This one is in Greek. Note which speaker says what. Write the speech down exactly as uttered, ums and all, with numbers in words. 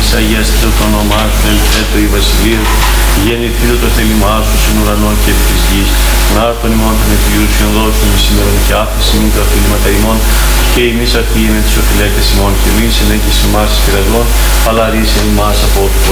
Speaker 1: αγιαστήτω το όνομά σου, ελθέτω η βασιλεία σου, γεννηθήτω το θέλημά σου στον ουρανό και επί της γης. Να έρθουν ημών των επιούσιων δώσουν σήμερα και άφηση μην τα οφείλματα ημών, και εμείς αφήγη με τις οφειλέτες ημών, και μην συνέχισε εμάς εις πειρασμών, αλλά ρίσε εμάς από του